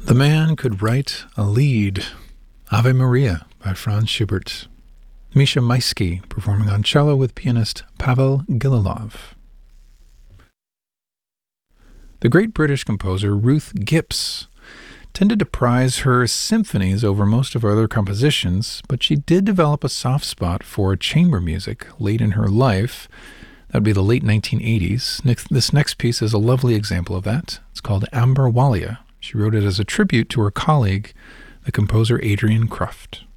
The man could write a lied. Ave Maria by Franz Schubert. Misha Maisky performing on cello with pianist Pavel Gililov. The great British composer Ruth Gibbs tended to prize her symphonies over most of her other compositions, but she did develop a soft spot for chamber music late in her life. That would be the late 1980s. This next piece is a lovely example of that. It's called Amber Walia. She wrote it as a tribute to her colleague, the composer Adrian Kruft.